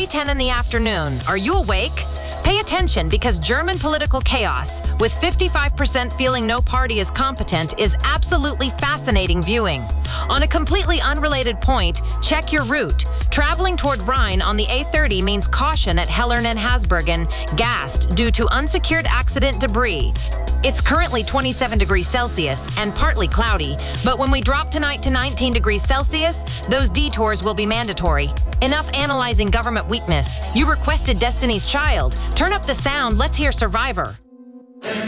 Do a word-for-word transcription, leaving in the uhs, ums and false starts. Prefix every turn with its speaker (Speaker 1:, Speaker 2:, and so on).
Speaker 1: ten in the afternoon. Are you awake? Pay attention, because German political chaos, with fifty-five percent feeling no party is competent, is absolutely fascinating viewing. On a completely unrelated point, check your route. Traveling toward Rhine on the A thirty means caution at Hellern and Hasbergen, gassed due to unsecured accident debris. It's currently twenty-seven degrees Celsius and partly cloudy, but when we drop tonight to nineteen degrees Celsius, those detours will be mandatory. Enough analyzing government weakness. You requested Destiny's Child. Turn up the sound, let's hear Survivor.